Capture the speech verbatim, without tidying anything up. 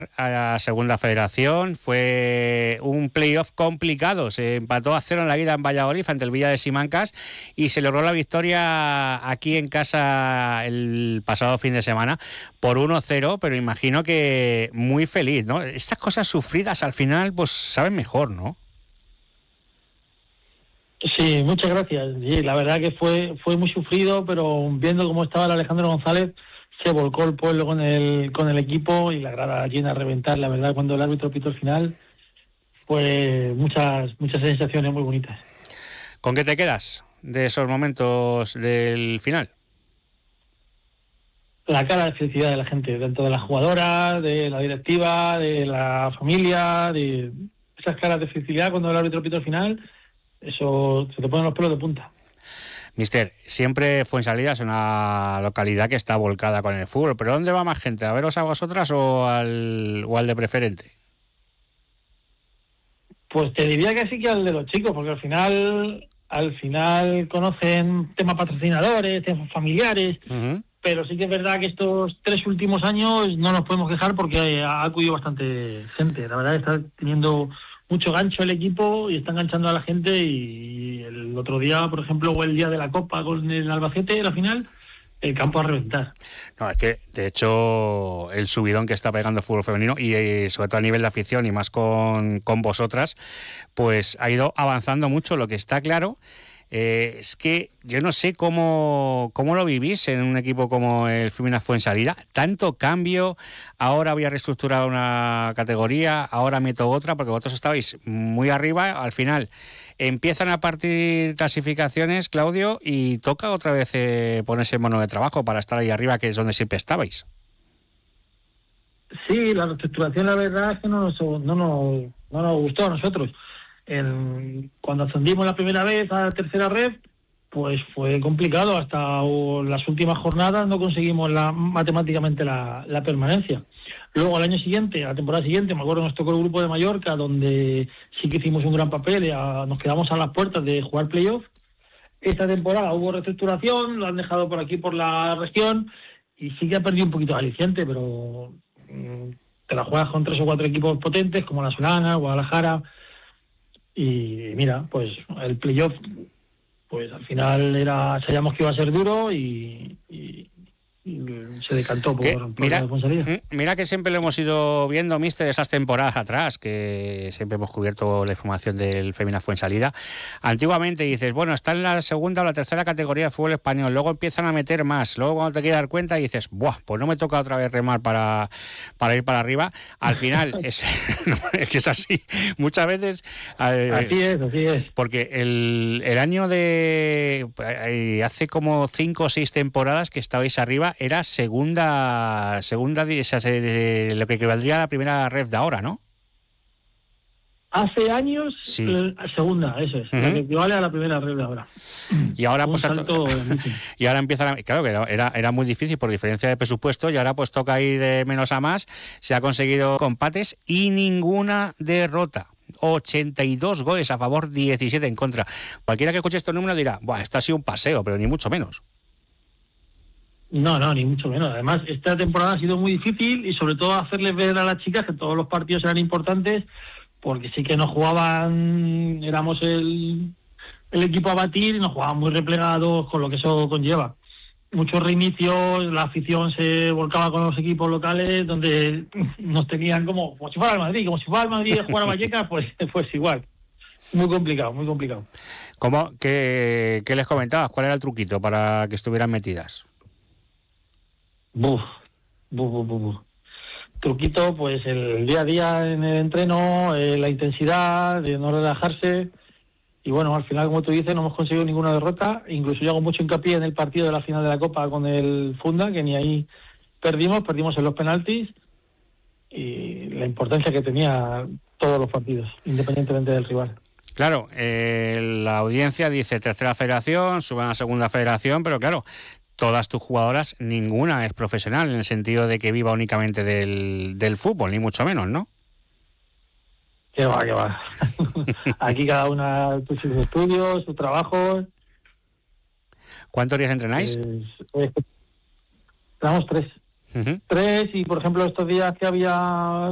a la segunda federación. Fue un playoff complicado. Se empató a cero en la ida en Valladolid ante el Villa de Simancas y se logró la victoria aquí en casa el pasado fin de semana por uno cero, pero imagino que muy feliz, ¿no? Estas cosas sufridas al final pues saben mejor, ¿no? Sí, muchas gracias. Sí, la verdad que fue fue muy sufrido, pero viendo cómo estaba el Alejandro González, se volcó el pueblo con el con el equipo y la grada llena a reventar. La verdad, cuando el árbitro pitó el final, pues muchas muchas sensaciones muy bonitas. ¿Con qué te quedas de esos momentos del final? La cara de felicidad de la gente, tanto de las jugadoras, de la directiva, de la familia, de esas caras de felicidad cuando el árbitro pitó el final. Eso se te ponen los pelos de punta. Mister, siempre Fuensalida es una localidad que está volcada con el fútbol, pero ¿dónde va más gente? ¿A veros a vosotras o al, o al de preferente? Pues te diría que sí que al de los chicos, porque al final al final conocen temas patrocinadores, temas familiares, uh-huh. Pero sí que es verdad que estos tres últimos años no nos podemos quejar porque ha acudido bastante gente. La verdad está teniendo mucho gancho el equipo y está enganchando a la gente, y el otro día, por ejemplo, o el día de la Copa con el Albacete, la final, el campo a reventar. No, es que, de hecho, el subidón que está pegando el fútbol femenino y eh, sobre todo a nivel de afición y más con, con vosotras, pues ha ido avanzando mucho. Lo que está claro eh, es que yo no sé cómo, cómo lo vivís en un equipo como el Feminas Fuensalida. Tanto cambio, ahora voy a reestructurar una categoría, ahora meto otra, porque vosotros estabais muy arriba, al final empiezan a partir clasificaciones, Claudio, y toca otra vez eh, ponerse en mano de trabajo para estar ahí arriba, que es donde siempre estabais. Sí, la reestructuración, la verdad es que no nos, no nos, no nos gustó a nosotros. En, cuando ascendimos la primera vez a la tercera red, pues fue complicado. Hasta las últimas jornadas no conseguimos la, matemáticamente la, la permanencia. Luego al año siguiente, la temporada siguiente, me acuerdo, nos tocó el grupo de Mallorca, donde sí que hicimos un gran papel, y a, nos quedamos a las puertas de jugar playoff. Esta temporada hubo reestructuración, lo han dejado por aquí, por la región, y sí que ha perdido un poquito de aliciente, pero mmm, te la juegas con tres o cuatro equipos potentes, como la Solana, Guadalajara, y mira, pues el playoff, pues al final era, sabíamos que iba a ser duro y... y se decantó por, por mira, la responsabilidad. Mira que siempre lo hemos ido viendo, mister, esas temporadas atrás, que siempre hemos cubierto la información del Feminas Fuensalida. Antiguamente dices, bueno, está en la segunda o la tercera categoría de fútbol español, luego empiezan a meter más, luego cuando te quieres dar cuenta dices, buah, pues no me toca otra vez remar para, para ir para arriba. Al final, es, es que es así, muchas veces... Eh, así es, así es. Porque el, el año de... hace como cinco o seis temporadas que estabais arriba, era segunda, segunda, o sea, lo que equivaldría a la primera ref de ahora, ¿no? Hace años, sí. La segunda, eso es, uh-huh. La que equivale a la primera ref de ahora. Y ahora, Un pues, salto y ahora empiezan a, claro que era, era muy difícil por diferencia de presupuesto, y ahora pues toca ir de menos a más. Se ha conseguido compates y ninguna derrota. ochenta y dos goles a favor, diecisiete en contra. Cualquiera que escuche estos números dirá, buah, esto ha sido un paseo, pero ni mucho menos. No, no, ni mucho menos. Además, esta temporada ha sido muy difícil, y sobre todo hacerles ver a las chicas que todos los partidos eran importantes, porque sí que nos jugaban, éramos el, el equipo a batir y nos jugaban muy replegados, con lo que eso conlleva. Muchos reinicios, la afición se volcaba con los equipos locales, donde nos tenían como, como si fuera el Madrid, como si fuera el Madrid de jugar a Vallecas, pues, pues igual. Muy complicado, muy complicado. ¿Cómo? ¿Qué, qué les comentabas? ¿Cuál era el truquito para que estuvieran metidas? Buf, buf, buf, buf. Truquito, pues el día a día en el entreno, eh, la intensidad, de no relajarse, y bueno, al final, como tú dices, no hemos conseguido ninguna derrota. Incluso yo hago mucho hincapié en el partido de la final de la Copa con el Funda, que ni ahí perdimos, perdimos en los penaltis, y la importancia que tenía todos los partidos, independientemente del rival. Claro, eh, la audiencia dice tercera federación, suben a segunda federación, pero claro, todas tus jugadoras, ninguna es profesional en el sentido de que viva únicamente del, del fútbol, ni mucho menos, ¿no? Qué va, qué va. Aquí cada una sus estudios, sus trabajos. ¿Cuántos días entrenáis? Pues, pues, tenemos tres. Uh-huh. Tres, y por ejemplo estos días que había